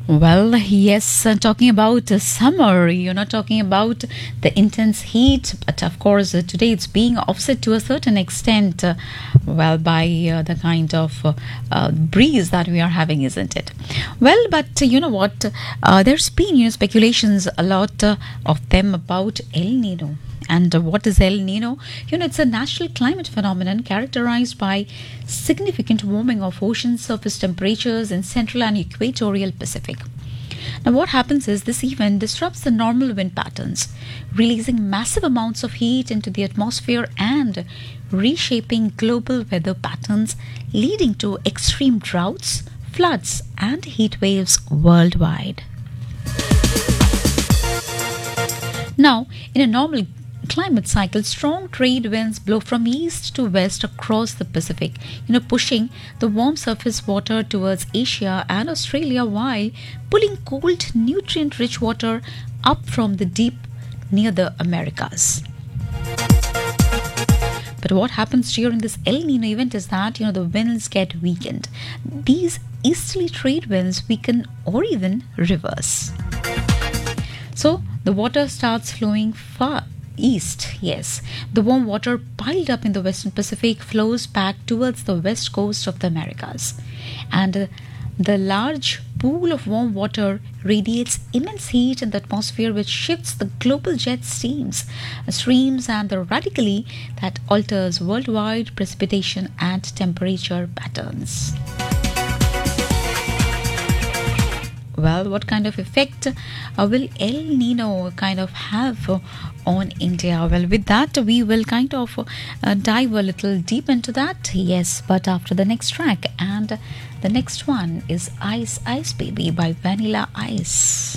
Well, yes, talking about summer, you're not talking about the intense heat, but of course, today it's being offset to a certain extent, by the kind of breeze that we are having, isn't it? Well, but you know what? There's been, speculations, a lot of them about El Nino. And what is El Nino? It's a natural climate phenomenon characterized by significant warming of ocean surface temperatures in central and equatorial Pacific. Now, what happens is this event disrupts the normal wind patterns, releasing massive amounts of heat into the atmosphere and reshaping global weather patterns, leading to extreme droughts, floods, and heat waves worldwide. Now, in a normal climate cycle, strong trade winds blow from east to west across the Pacific, pushing the warm surface water towards Asia and Australia while pulling cold, nutrient rich water up from the deep near the Americas. But what happens during this El Nino event is that, the winds get weakened. These easterly trade winds weaken or even reverse. So the water starts flowing far east. Yes, the warm water piled up in the western Pacific flows back towards the west coast of the Americas, and the large pool of warm water radiates immense heat in the atmosphere, which shifts the global jet streams and the radically that alters worldwide precipitation and temperature patterns. Well, what kind of effect will El Nino kind of have on India? Well, with that, we will kind of dive a little deep into that. Yes, but after the next track. And the next one is Ice Ice Baby by Vanilla Ice.